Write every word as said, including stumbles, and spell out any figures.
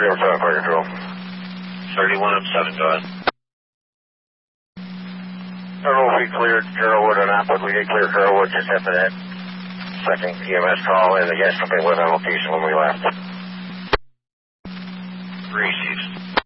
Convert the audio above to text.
thirty-one seven, fire control. thirty-one oh seven, go ahead. I don't know if we cleared Carrollwood or not, but we did clear Carrollwood just after that second E M S call, and the gas company was on location when we left. Received.